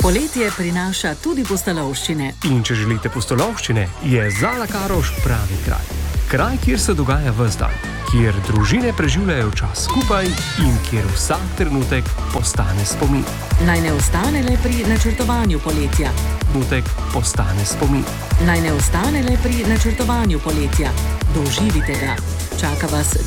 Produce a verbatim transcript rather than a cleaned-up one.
Poletje prinaša tudi pustolovščine. In če želite pustolovščine, je Zala Karoš pravi kraj. Kraj, kjer se dogaja ves dan, kjer družine preživljajo čas skupaj in kjer vsak trenutek postane spomin. Naj ne ostane le pri načrtovanju poletja. Trenutek postane spomin. Naj ne ostane le pri načrtovanju poletja. Doživite ga. Čaka vas